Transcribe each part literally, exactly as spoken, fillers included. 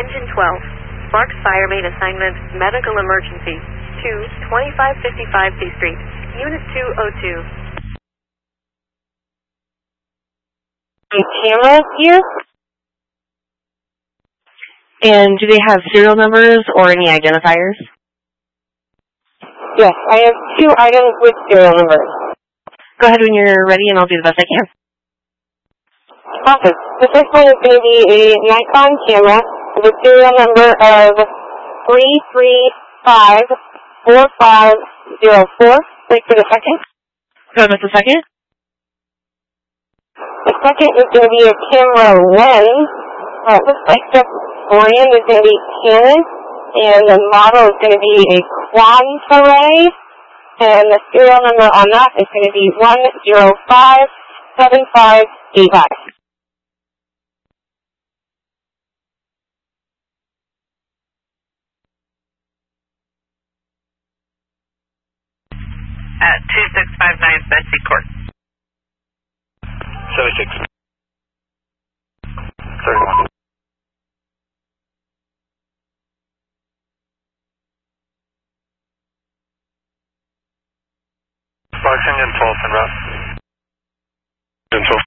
Engine twelve, Sparks Fire Main Assignment, Medical Emergency, to twenty-five fifty-five C Street, Unit two oh two. Cameras here? And do they have serial numbers or any identifiers? Yes, I have two items with serial numbers. Go ahead when you're ready and I'll do the best I can. Awesome. The first one is going to be a Nikon camera with a serial number of three three five four five zero four. Wait for the second. Go ahead with the second. The second is going to be a camera lens. Uh, it looks like the brand is going to be Canon, and the model is going to be a Quantaray, and the serial number on that is going to be one zero five seven five eight five. At two six five nine Betsy Court. seventy-six. thirty-one. Sparks Engine twelve, en route. Engine twelve.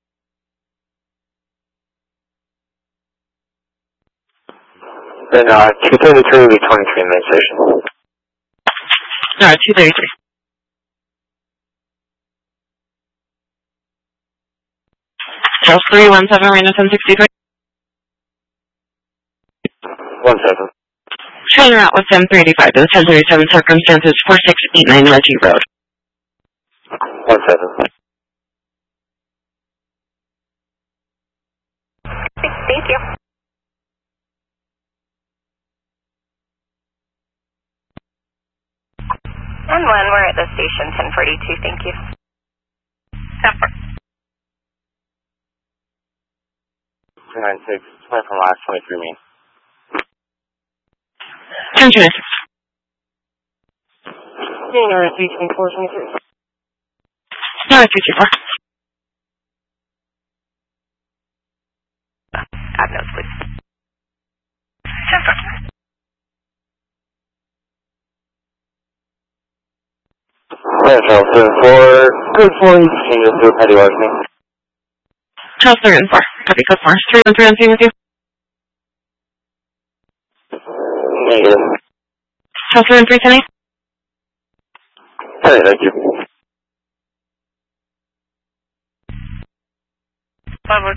Then uh, two thirty-three will be twenty-three in the station. Alright, two thirty-three. Charles three one seven, Reno ten sixty-three. one seven. Train route with M three eighty-five to the ten thirty-seven circumstances, four six eight nine Reggie Road. one seven. Thank you. And one, we're at the station, ten forty-two, thank you. ten four. two nine six, twenty from last, twenty-three main. ten twenty-six. Main R S C twenty-four twenty-three. No, three two four. Add notes, please. ten four. Yeah, Charles seven four. Good morning. Change it to Petty Larceny. Charles three one four. Copy code four. three one three, I'm seeing with you. Negative. Charles three one three, ten eight. Hey, thank you. Forward.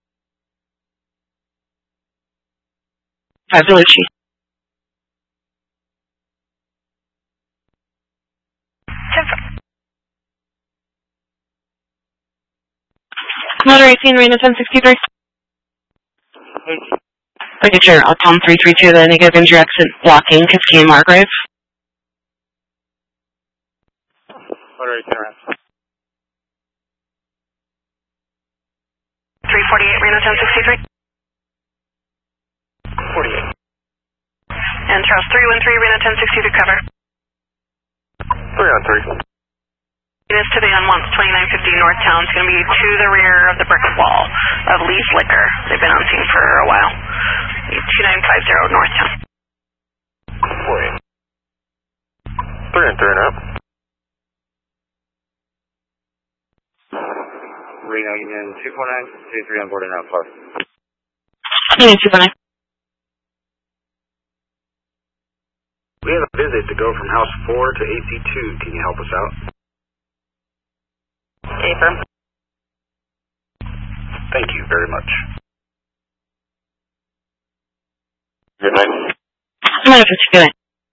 Five Delucci. ten four. Motor eighteen, Reno ten sixty-three. Signature, I'll Tom three three two, the negative injury exit blocking, Cascade Margrave. Motor eighteen around. three forty-eight, Reno ten sixty-three. forty-eight. And Charles three one three, Reno ten sixty-three, cover. three on three. It is to the unwants twenty-nine fifty Northtown. It's going to be to the rear of the brick wall of Lee's Liquor. They've been on scene for a while. two nine five zero Northtown. forty-eight. three and three and up. Reno Union two four nine, two three on board and out far. Union two four nine. We have a visit to go from House four to A C two. Can you help us out? Affirm. Thank you very much. Good night. I'm going to fifty-two.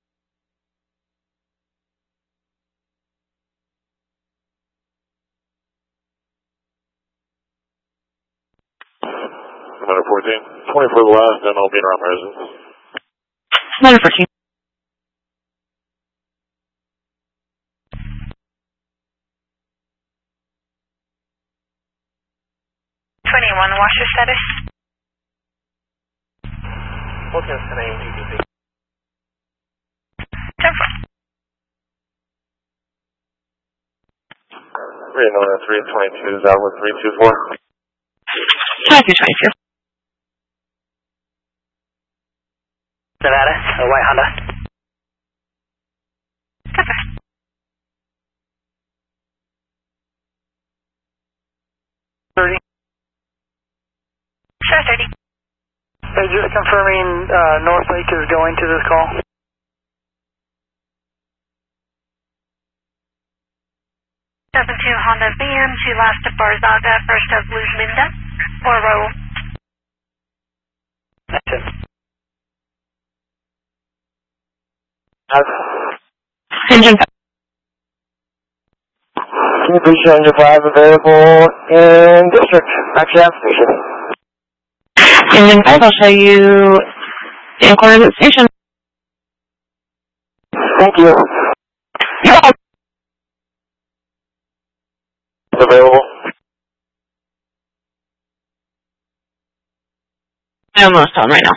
Motor fourteen. twenty for the last, then I'll be around my residence. Motor fourteen. twenty-one, washer status. fourteen ten A M G T C. ten four. Reno three twenty-two is out with three two four. twenty-two twenty-two. Nevada, a white Honda. Copy. thirty. Sure, thirty. Hey, just confirming uh, North Lake is going to this call. seven two Honda V M to last of Barzaga, first of Luz Linda, or Raul. That's it. Engine Communication under five available in district. Back to station. Engine five, I'll show you in coordinate station. Thank you. Available. I'm almost on right now.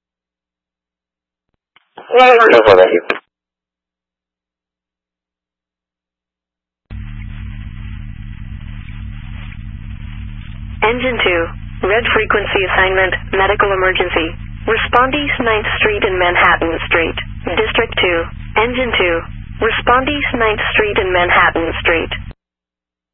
That's what I hear. Engine two, red frequency assignment, medical emergency. Respond East ninth Street and Manhattan Street. District two, Engine two, respond East ninth Street and Manhattan Street.